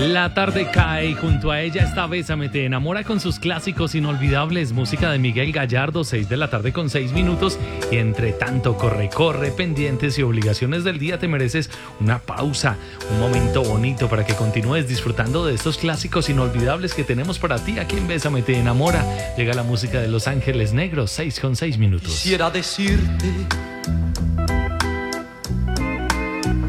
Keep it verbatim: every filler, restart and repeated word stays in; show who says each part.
Speaker 1: La tarde cae y junto a ella está Bésame Te Enamora con sus clásicos inolvidables. Música de Miguel Gallardo, seis de la tarde con seis minutos. Y entre tanto corre, corre, pendientes y obligaciones del día, te mereces una pausa, un momento bonito para que continúes disfrutando de estos clásicos inolvidables que tenemos para ti aquí en Bésame Te Enamora. Llega la música de Los Ángeles Negros, seis con seis minutos.
Speaker 2: Quisiera decirte